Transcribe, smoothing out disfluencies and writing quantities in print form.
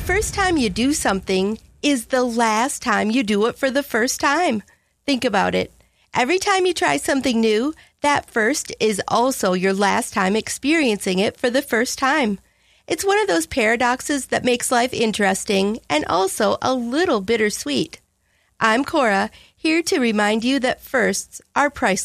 first time you do something is the last time you do it for the first time. Think about it. Every time you try something new, that first is also your last time experiencing it for the first time. It's one of those paradoxes that makes life interesting and also a little bittersweet. I'm Cora, here to remind you that firsts are priceless.